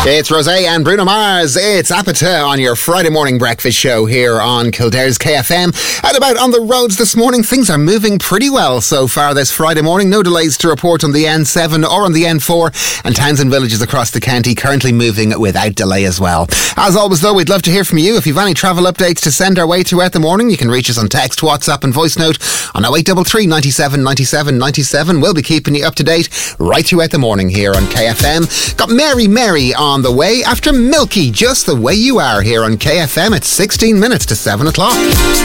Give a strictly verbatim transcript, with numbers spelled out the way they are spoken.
It's Rosé and Bruno Mars. It's Apata on your Friday morning breakfast show here on Kildare's K F M. Out about on the roads this morning, things are moving pretty well so far this Friday morning. No delays to report on the N seven or on the N four, and towns and villages across the county currently moving without delay as well. As always though, we'd love to hear from you. If you've any travel updates to send our way throughout the morning, you can reach us on text, WhatsApp and voice note on oh eight three three, nine seven, nine seven, nine seven. We'll be keeping you up to date right throughout the morning here on K F M. Got Mary Mary on the way after Milky, Just the Way You Are here on K F M. It's sixteen minutes to seven o'clock.